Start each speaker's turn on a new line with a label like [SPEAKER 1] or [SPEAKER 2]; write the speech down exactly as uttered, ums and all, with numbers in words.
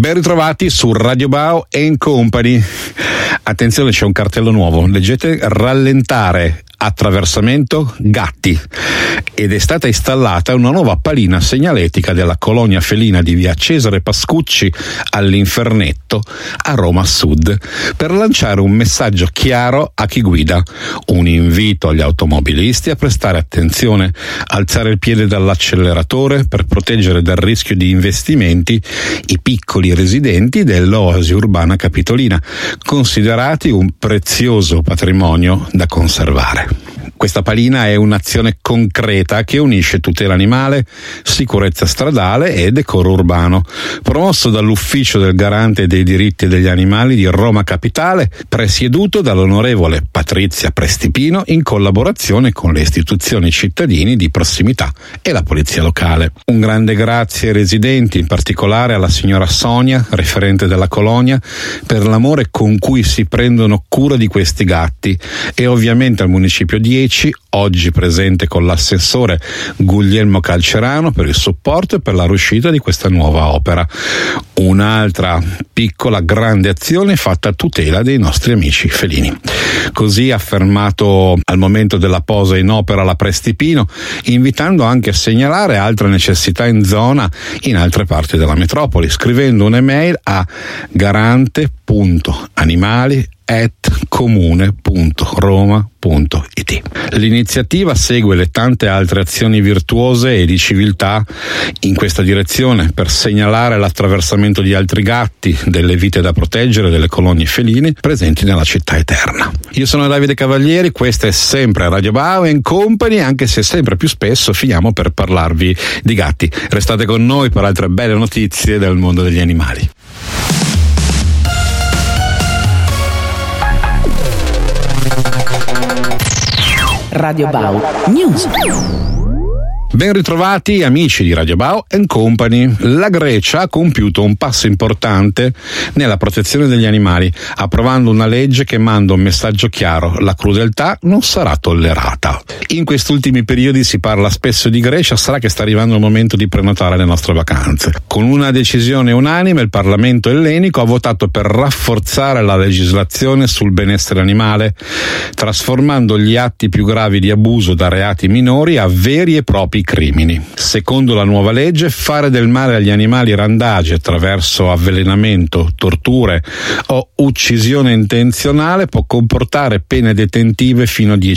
[SPEAKER 1] Ben ritrovati su Radio Bao and Company. Attenzione, c'è un cartello nuovo. Leggete: rallentare attraversamento Gatti, ed è stata installata una nuova palina segnaletica della colonia felina di via Cesare Pascucci all'Infernetto a Roma Sud, per lanciare un messaggio chiaro a chi guida, un invito agli automobilisti a prestare attenzione, alzare il piede dall'acceleratore per proteggere dal rischio di investimenti i piccoli residenti dell'oasi urbana capitolina, considerati un prezioso patrimonio da conservare. Questa palina è un'azione concreta che unisce tutela animale, sicurezza stradale e decoro urbano, promosso dall'Ufficio del Garante dei diritti degli animali di Roma Capitale, presieduto dall'onorevole Patrizia Prestipino in collaborazione con le istituzioni cittadine di prossimità e la polizia locale. Un grande grazie ai residenti, in particolare alla signora Sonia, referente della colonia, per l'amore con cui si prendono cura di questi gatti, e ovviamente al Municipio dieci, oggi presente con l'assessore Guglielmo Calcerano, per il supporto e per la riuscita di questa nuova opera. Un'altra piccola grande azione fatta a tutela dei nostri amici felini. Così ha affermato al momento della posa in opera la Prestipino, invitando anche a segnalare altre necessità in zona in altre parti della metropoli, scrivendo un'email a garante punto animali at comune punto roma punto it. L'iniziativa segue le tante altre azioni virtuose e di civiltà in questa direzione, per segnalare l'attraversamento di altri gatti, delle vite da proteggere, delle colonie feline presenti nella città eterna. Io sono Davide Cavalieri, questa è sempre Radio Bao and Company, anche se sempre più spesso finiamo per parlarvi di gatti. Restate con noi per altre belle notizie del mondo degli animali.
[SPEAKER 2] Radio Bao News.
[SPEAKER 1] Ben ritrovati amici di Radio Bao and Company. La Grecia ha compiuto un passo importante nella protezione degli animali, approvando una legge che manda un messaggio chiaro: la crudeltà non sarà tollerata. In questi ultimi periodi si parla spesso di Grecia, sarà che sta arrivando il momento di prenotare le nostre vacanze. Con una decisione unanime il Parlamento ellenico ha votato per rafforzare la legislazione sul benessere animale, trasformando gli atti più gravi di abuso da reati minori a veri e propri crimini. Secondo la nuova legge, fare del male agli animali randagi attraverso avvelenamento, torture o uccisione intenzionale può comportare pene detentive fino a dieci